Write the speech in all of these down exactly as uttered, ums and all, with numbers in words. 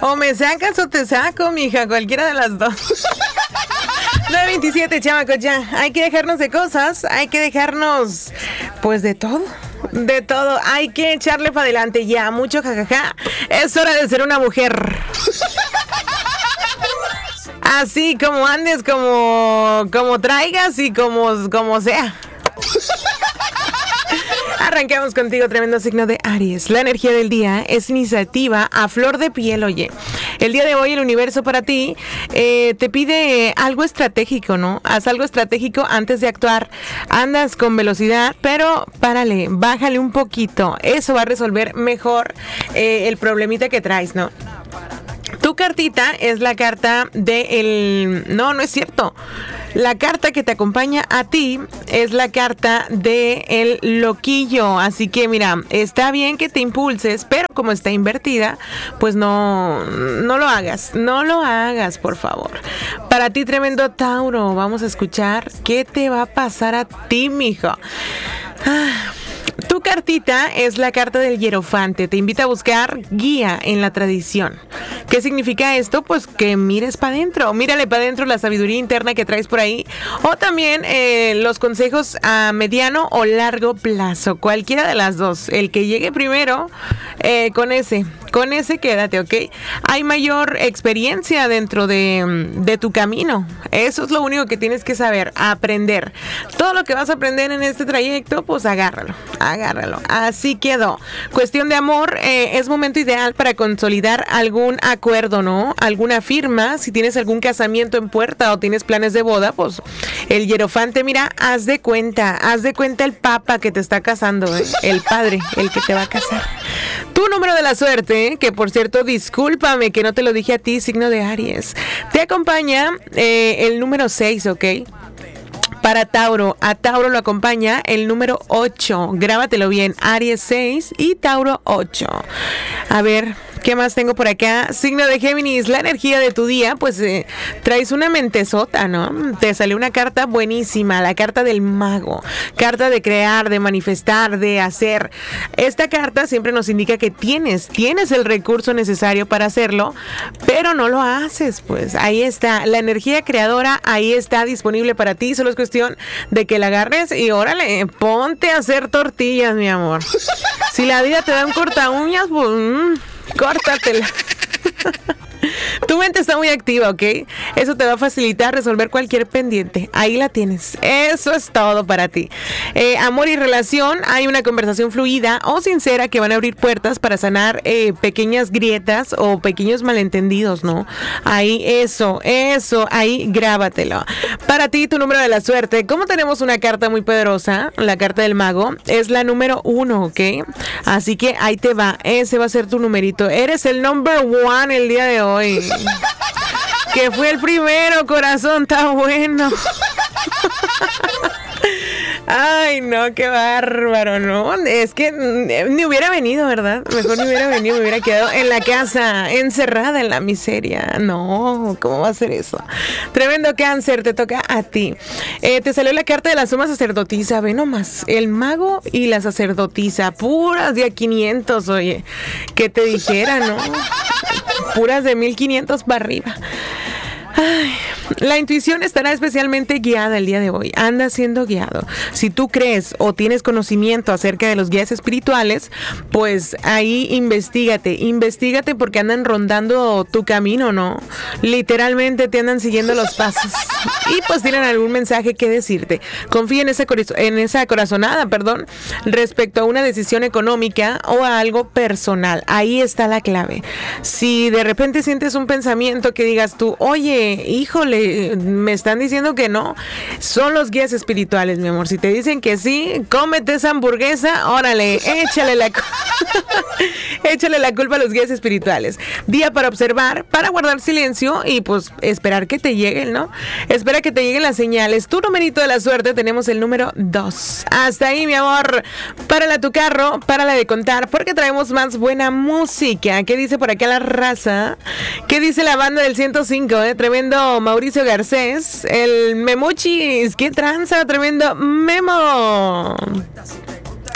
O me sacas o te saco, mija, cualquiera de las dos. nueve veintisiete, chamacos, ya. Hay que dejarnos de cosas, hay que dejarnos, pues, de todo. De todo, hay que echarle para adelante ya, mucho jajaja. Es hora de ser una mujer. Así como andes, como, como traigas y como, como sea. Arrancamos contigo, tremendo signo de Aries. La energía del día es iniciativa a flor de piel, oye. El día de hoy el universo para ti eh, te pide algo estratégico, ¿no? Haz algo estratégico antes de actuar. Andas con velocidad, pero párale, bájale un poquito. Eso va a resolver mejor eh, el problemita que traes, ¿no? Tu cartita es la carta de el... No, no es cierto. La carta que te acompaña a ti es la carta de el loquillo. Así que mira, está bien que te impulses, pero como está invertida, pues no, no lo hagas. No lo hagas, por favor. Para ti, tremendo Tauro, vamos a escuchar qué te va a pasar a ti, mijo. Ah... Tu cartita es la carta del hierofante. Te invita a buscar guía en la tradición. ¿Qué significa esto? Pues que mires para adentro. Mírale para adentro la sabiduría interna que traes por ahí. O también eh, los consejos a mediano o largo plazo. Cualquiera de las dos. El que llegue primero, eh, con ese. Con ese quédate, ¿ok? Hay mayor experiencia dentro de, de tu camino. Eso es lo único que tienes que saber. Aprender. Todo lo que vas a aprender en este trayecto, pues agárralo. Agárralo. Así quedó. Cuestión de amor, eh, es momento ideal para consolidar algún acuerdo, ¿no? Alguna firma. Si tienes algún casamiento en puerta o tienes planes de boda, pues el hierofante, mira, haz de cuenta. Haz de cuenta el papa que te está casando, ¿eh? El padre, el que te va a casar. Tu número de la suerte, que por cierto, discúlpame que no te lo dije a ti, signo de Aries. Te acompaña eh, el número seis, ¿ok? Para Tauro, a Tauro lo acompaña el número ocho. Grábatelo bien, Aries seis y Tauro ocho. A ver, ¿qué más tengo por acá? Signo de Géminis, la energía de tu día, pues eh, traes una mentezota, ¿no? Te salió una carta buenísima, la carta del mago. Carta de crear, de manifestar, de hacer. Esta carta siempre nos indica que tienes, tienes el recurso necesario para hacerlo, pero no lo haces, pues. Ahí está, la energía creadora, ahí está disponible para ti, solo es cuestión de que la agarres y órale, ponte a hacer tortillas, mi amor. Si la vida te da un corta uñas, pues mmm, córtatela. Tu mente está muy activa, ¿ok? Eso te va a facilitar resolver cualquier pendiente. Ahí la tienes. Eso es todo para ti. Eh, amor y relación. Hay una conversación fluida o sincera que van a abrir puertas para sanar eh, pequeñas grietas o pequeños malentendidos, ¿no? Ahí, eso, eso, ahí grábatelo. Para ti, tu número de la suerte. Como tenemos una carta muy poderosa, la carta del mago, es la número uno, ¿ok? Así que ahí te va. Ese va a ser tu numerito. Eres el number one el día de hoy. Que fue el primero, corazón, está bueno. Ay, no, qué bárbaro, ¿no? Es que ni hubiera venido, ¿verdad? Mejor ni hubiera venido, me hubiera quedado en la casa, encerrada en la miseria. No, ¿cómo va a ser eso? Tremendo Cáncer, te toca a ti. Eh, te salió la carta de la suma sacerdotisa, ve nomás, el mago y la sacerdotisa, puras de a quinientos, oye, que te dijera, ¿no? Puras de mil quinientos para arriba. Ay, la intuición estará especialmente guiada el día de hoy. Anda siendo guiado. Si tú crees o tienes conocimiento acerca de los guías espirituales, pues ahí investígate, investígate porque andan rondando tu camino, ¿no? Literalmente te andan siguiendo los pasos y pues tienen algún mensaje que decirte. Confía en esa, en esa corazonada, perdón, respecto a una decisión económica o a algo personal. Ahí está la clave. Si de repente sientes un pensamiento que digas tú, oye, híjole, me están diciendo que no, son los guías espirituales, mi amor. Si te dicen que sí, cómete esa hamburguesa, órale, échale la échale la culpa a los guías espirituales. Día para observar, para guardar silencio y pues esperar que te lleguen, ¿no? Espera que te lleguen las señales. Tu numerito de la suerte, tenemos el número dos. Hasta ahí, mi amor. Párala tu carro, párala de contar, porque traemos más buena música. ¿Qué dice por acá la raza? ¿Qué dice la banda del ciento cinco, eh? Tremendo Mauricio Garcés, el Memuchis, qué tranza, tremendo Memo.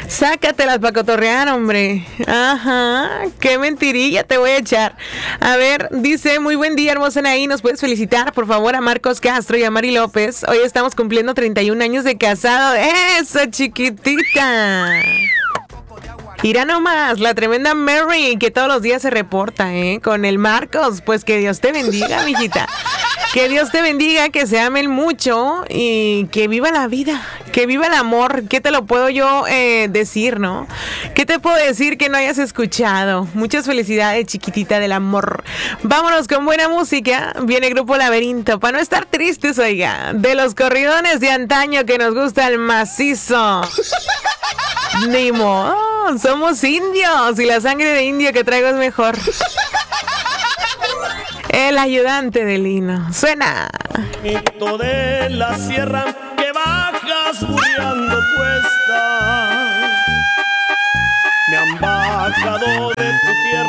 Sácatelas para cotorrear, hombre. Ajá, qué mentirilla te voy a echar. A ver, dice, muy buen día, hermosa Anaí. ¿Nos puedes felicitar, por favor, a Marcos Castro y a Mari López? Hoy estamos cumpliendo treinta y un años de casado. ¡Eso, chiquitita! Irá nomás, la tremenda Mary, que todos los días se reporta, ¿eh? Con el Marcos. Pues que Dios te bendiga, mijita. Que Dios te bendiga, que se amen mucho y que viva la vida, que viva el amor. ¿Qué te lo puedo yo eh, decir, no? ¿Qué te puedo decir que no hayas escuchado? Muchas felicidades, chiquitita del amor. Vámonos con buena música. Viene Grupo Laberinto, para no estar tristes, oiga. De los corridones de antaño que nos gusta el macizo. Ni modo, somos indios y la sangre de indio que traigo es mejor. El ayudante de Lino. Suena. Mito de la sierra que bajas burleando cuesta. Me han bajado de tu tierra